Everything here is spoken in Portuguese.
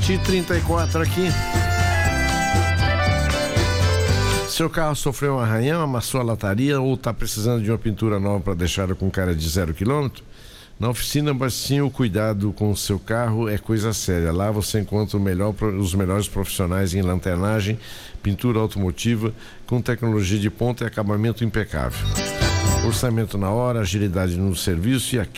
7h34 aqui. Seu carro sofreu um arranhão, amassou a lataria ou está precisando de uma pintura nova para deixá-lo com cara de 0 km? Na oficina Bacinho, o cuidado com o seu carro é coisa séria. Lá você encontra os melhores profissionais em lanternagem, pintura automotiva, com tecnologia de ponta e acabamento impecável. Orçamento na hora, agilidade no serviço e